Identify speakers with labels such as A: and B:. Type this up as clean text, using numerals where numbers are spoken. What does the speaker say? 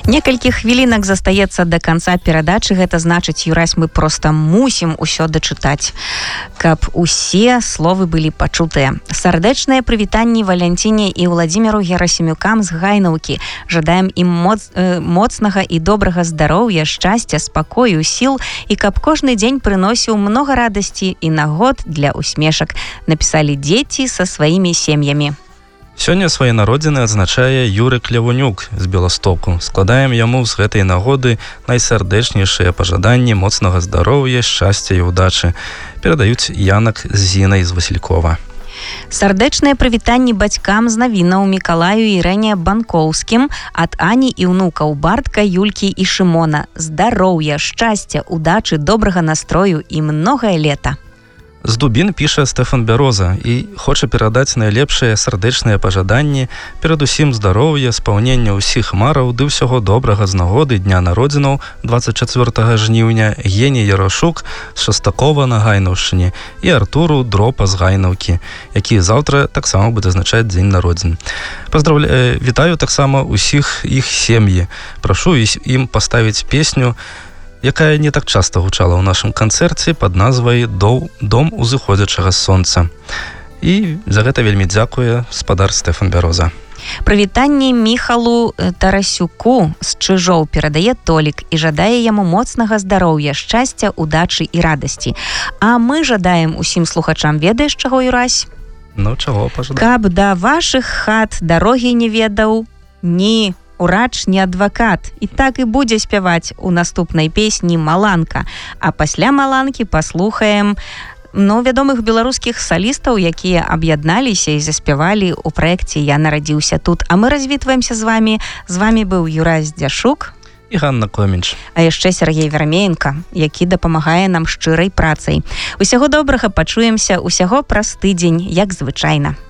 A: Некалькі хвілінак застаецца да канца перадачы. Гэта значыць, Юрась, мы проста мусім усё дачытаць, каб усе словы былі пачутыя. Сардэчныя прывітанні Валянціне і Владзіміру Герасімюкам з Гайнаўкі. Жадаем ім моцнага і добрага здароўя, шчасця, спакою, сіл і каб кожны дзень прыносіў многа радасці і нагод для усмешак. Напісалі дзеці са сваімі сем'ямі.
B: Сёння свае народзіны адзначае Юрык Лявунюк з Беластоку. Складаем яму з гэтай нагоды найсардэчнейшыя пажаданні моцнага здароўя, шчасця і ўдачы. Перадаюць Янак з Зінай з Васількова.
A: Сардэчныя прывітанні бацькам з навінаў Мікалаю і Ірэне Банкоўскім ад Ані і ўнукаў Бартка, Юлькі і Шымона. Здароўя, шчасця, удачы, добрага настрою і многае лета.
B: З Дубін піша Стэфан Бяроза і хоча перадаць найлепшыя сардэчныя пажаданні, перадусім здароўя, спаўнення ўсіх мараў ды ўсяго добрага з нагоды дня народзінаў 24 жніўня Гені Ярошук з Шастакова на Гайнаўшчыне і Артуру Дропа з Гайнаўкі, які заўтра таксама будзе адзначаць дзень народзін. Вітаю таксама ўсіх іх сем'і. Прашу ім паставіць песню, якая не так часта гучала ў нашым канцэрце пад назвай «Дом узыходзячага сонца». І за гэта вельмі дзякуе спадар Стэфан Бяроза.
A: Прывітанне Міхалу Тарасюку з Чыжоў перадае Толік і жадае яму моцнага здароўя, шчасця, удачы і радасці. А мы жадаем усім слухачам, ведаеш чаго, Юрась?
B: Ну, чаго пажадаем?
A: Каб да вашых хат дарогі не ведаў ні урач, не адвакат. І так і будзе спяваць у наступнай песні «Маланка». А пасля «Маланкі» паслухаем вядомых беларускіх салістаў, якія аб'ядналіся і заспявалі ў праекце «Я нарадзіўся тут». А мы развітваемся з вамі. З вамі быў Юрась Дзяшук
B: і Ганна Комінч.
A: А яшчэ Сергей Верамеенка, які дапамагае нам шчырай працай. Усяго добрага, пачуемся усяго праз тыдзень, як звычайна.